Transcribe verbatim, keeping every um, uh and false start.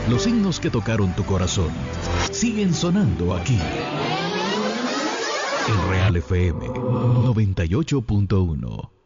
Los himnos que tocaron tu corazón siguen sonando aquí. En Real F M noventa y ocho punto uno.